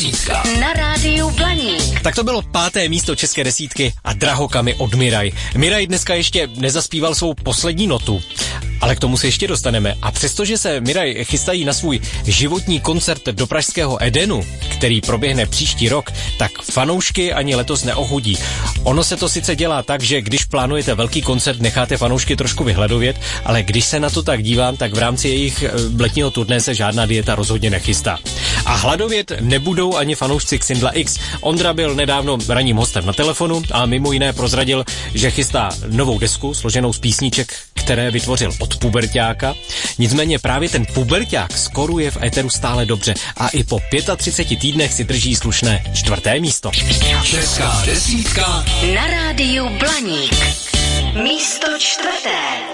desítka na rádiu Blaník. Tak to bylo 5. místo české desítky a Drahokamy od Miraj. Miraj dneska ještě nezaspíval svou poslední notu, ale k tomu se ještě dostaneme. A přestože se Miraj chystají na svůj životní koncert do pražského Edenu, který proběhne příští rok, tak fanoušky ani letos neochudí. Ono se to sice dělá tak, že když plánujete velký koncert, necháte fanoušky trošku vyhladovět, ale když se na to tak dívám, tak v rámci jejich letního turné se žádná dieta rozhodně nechystá. A hladovět nebudou ani fanoušci Xindla X. Ondra byl nedávno ranním hostem na telefonu a mimo jiné prozradil, že chystá novou desku složenou z písniček, které vytvořil od puberťáka. Nicméně právě ten puberťák skoruje v éteru stále dobře a i po 35 týdnech si drží slušné 4. místo. Česká desítka na rádiu Blaník. Místo 4.